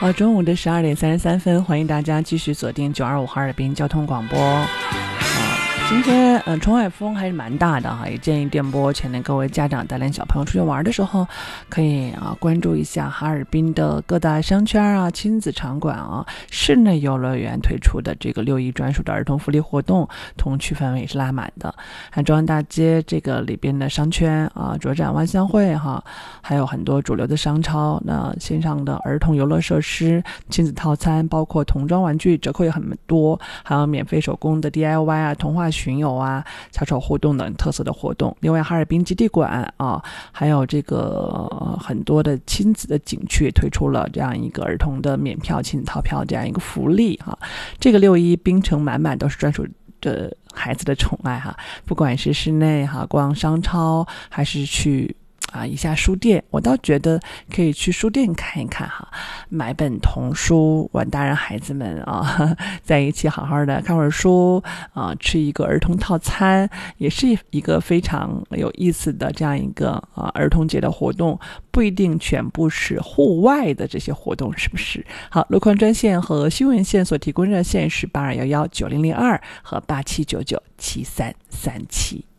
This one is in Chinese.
中午的12:33，欢迎大家继续锁定925哈尔滨交通广播。今天窗外风还是蛮大的哈，也建议电波前的各位家长带领小朋友出去玩的时候，可以关注一下哈尔滨的各大商圈亲子场馆室内游乐园推出的这个6·1专属的儿童福利活动，童趣氛围也是拉满的。中央大街这个里边的商圈卓展万象汇还有很多主流的商超，那线上的儿童游乐设施、亲子套餐，包括童装玩具折扣也很多，还有免费手工的 DIY 童话巡游小丑互动等特色的活动。另外哈尔滨基地馆还有这个很多的亲子的景区也推出了这样一个儿童的免票亲子套票这样一个福利这个6·1冰城满满都是专属的孩子的宠爱不管是室内逛商超还是去一下书店，我倒觉得可以去书店看一看买本童书，玩大人孩子们在一起好好的看会儿书吃一个儿童套餐，也是一个非常有意思的这样一个儿童节的活动，不一定全部是户外的这些活动，是不是？好，路况专线和新闻线所提供热线是82119002和87997337。